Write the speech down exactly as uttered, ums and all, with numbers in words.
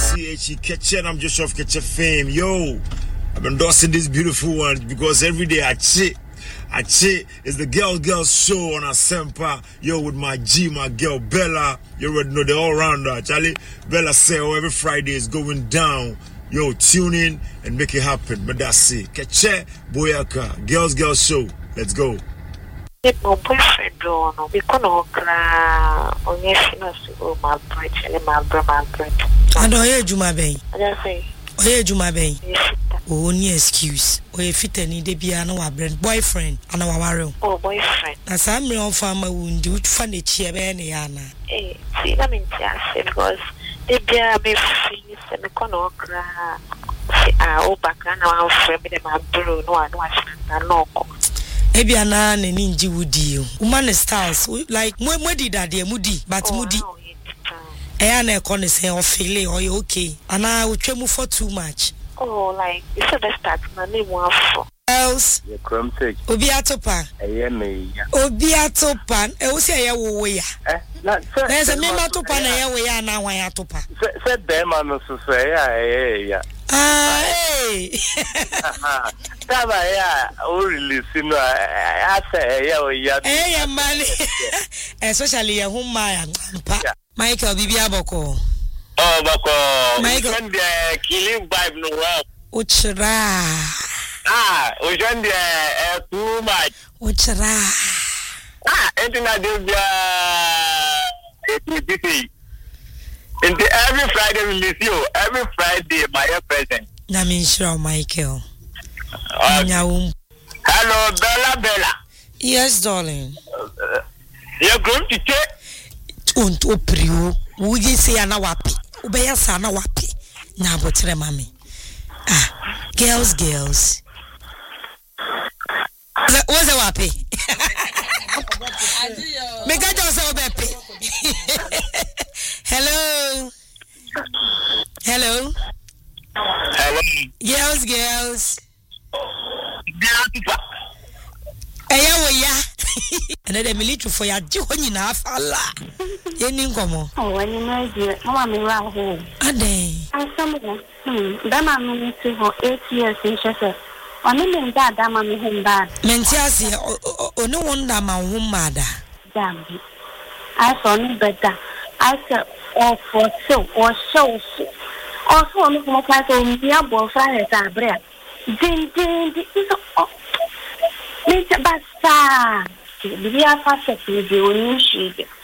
C H E Ketchen. I'm just off Ketchen fame. Yo, I've been endorsing this beautiful one because every day I cheat. I cheat. It's the Girl Girl Show on Asempa. Yo, with my G, my girl Bella. You already know the all-rounder. Charlie, Bella say, oh, every Friday is going down. Yo, tune in and make it happen. But that's it. Ketchen, Boyaka, Girls Girl Show. Let's go. My boyfriend do no because no cry on yes no so my bread and my bread my bread. I don't hear Juma Bay. I just say. Oh yeah, Juma Bay. Oh, any excuse. Oh, if it any de be no brand boyfriend and our warrior. Oh, boyfriend. As I'm me on farmer wound do find a chair any ana. Eh, see that means yes because they be a be free and me kono cry. Ah, oh back and our friend with my bread no one watch and no. Ebiana ne ninji wudi o woman styles like mo mo di dade mudi but mudi eh na e kon say o feel or you okay ana wotwa for too much. Oh, like it's the best start my name one for else you come take obi atopa eh me ya obi atopa e wo say ya wo ya eh na say say me matopa na ya wo ya na wan atopa say be ma no so so ya eh ya ah eh Taba ya o release no I say ya o ya eh ya mali especially ya huma ya mpa Michael bibi aboko oh bako Michael send the killing vibe no well uchra ah o send the too much uchra ah entina de bia it be and every Friday release you every Friday my present na me sure Michael. Uh, hello, Bella Bella. Yes, darling. Uh, you're going to take? Don't oprio. Would you say ana wapi? Ubeya sana wapi? Na botre mami. Ah, girls, girls. What's a wapi? Mega Jose Obepe. Hello. Hello. Hello. Girls, girls. Eya wo ya and the military for ya ji ho nyina afala ye ni nkomo oh wani na je mama me wa ho ade asam ho hmm da ma me ti ho eight years in chese oni me da da ma me ho ba menti ase oni wonda ma ho ma da dambi I saw no better I said oh for so or so also on mo ka so mi abo fa he ta bre Ding ding ding is oh me basta biya fa se ti de oni shi